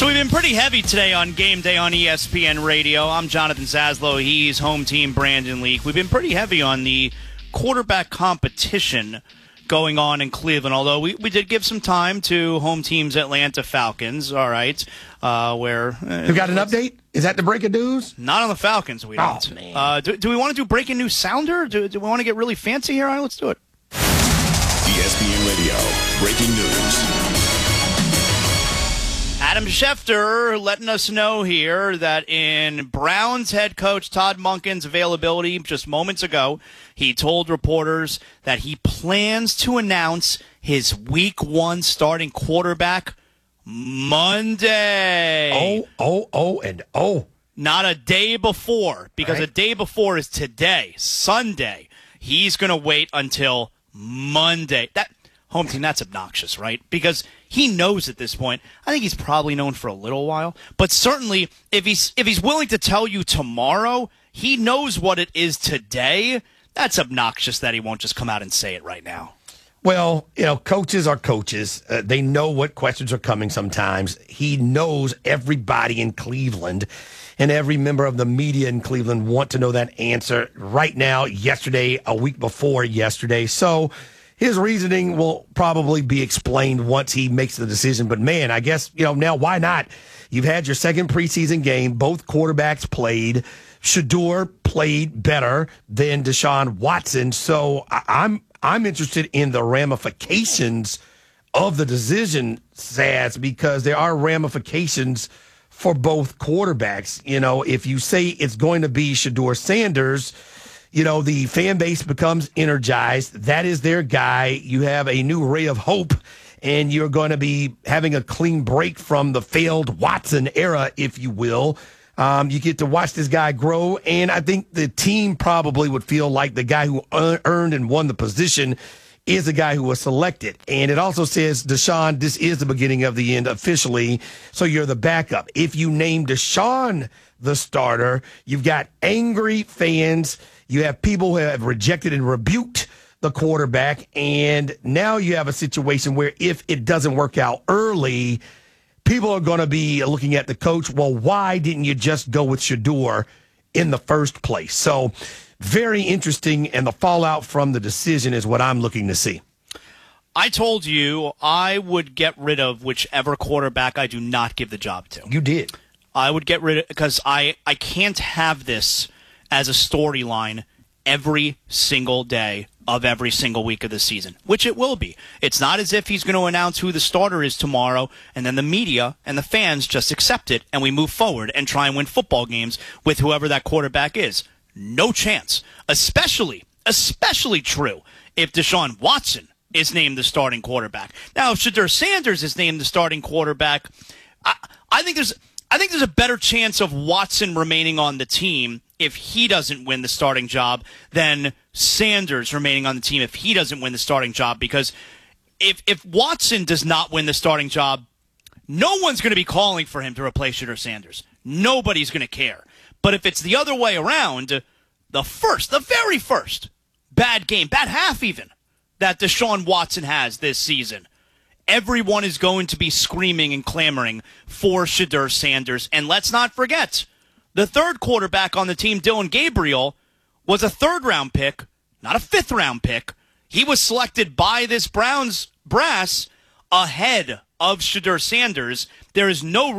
So we've been pretty heavy today on Game Day on ESPN Radio. I'm Jonathan Zaslow. He's home team Brandon Leak. We've been pretty heavy on the quarterback competition going on in Cleveland, although we did give some time to home team's Atlanta Falcons, all right, where... You got an update? Is that the breaking news? Not on the Falcons, we don't. Oh, man. Do we want to do breaking news sounder? Do we want to get really fancy here? All right, let's do it. ESPN Radio, breaking news. Adam Schefter letting us know here that in Browns head coach Todd Monken's availability just moments ago, he told reporters that he plans to announce his Week 1 starting quarterback Monday. Oh. Not a day before, because Right. a day before is today, Sunday. He's going to wait until Monday. That home team, that's obnoxious, right? Because he knows at this point. I think he's probably known for a little while, but certainly if he's willing to tell you tomorrow, he knows what it is today. That's obnoxious that he won't just come out and say it right now. Well, coaches are coaches. They know what questions are coming sometimes. He knows everybody in Cleveland and every member of the media in Cleveland want to know that answer right now, yesterday, a week before yesterday. So his reasoning will probably be explained once he makes the decision. But, man, I guess, now why not? You've had your second preseason game. Both quarterbacks played. Shedeur played better than Deshaun Watson. So I'm interested in the ramifications of the decision, Saz, because there are ramifications for both quarterbacks. If you say it's going to be Shedeur Sanders, the fan base becomes energized. That is their guy. You have a new ray of hope, and you're going to be having a clean break from the failed Watson era, if you will. You get to watch this guy grow, and I think the team probably would feel like the guy who earned and won the position is the guy who was selected. And it also says, Deshaun, this is the beginning of the end officially, so you're the backup. If you name Deshaun the starter, you've got angry fans. You have people who have rejected and rebuked the quarterback, and now you have a situation where if it doesn't work out early, people are going to be looking at the coach, well, why didn't you just go with Shedeur in the first place? So very interesting, and the fallout from the decision is what I'm looking to see. I told you I would get rid of whichever quarterback I do not give the job to. You did. I would get rid of, because I can't have this as a storyline every single day of every single week of the season, which it will be. It's not as if he's going to announce who the starter is tomorrow, and then the media and the fans just accept it, and we move forward and try and win football games with whoever that quarterback is. No chance. Especially true if Deshaun Watson is named the starting quarterback. Now, if Shedeur Sanders is named the starting quarterback, I think there's a better chance of Watson remaining on the team if he doesn't win the starting job than Sanders remaining on the team if he doesn't win the starting job. Because if Watson does not win the starting job, no one's going to be calling for him to replace Shedeur Sanders. Nobody's going to care. But if it's the other way around, the very first bad game, bad half even, that Deshaun Watson has this season, everyone is going to be screaming and clamoring for Shedeur Sanders. And let's not forget, the third quarterback on the team, Dillon Gabriel, was a third-round pick, not a fifth-round pick. He was selected by this Browns brass ahead of Shedeur Sanders. There is no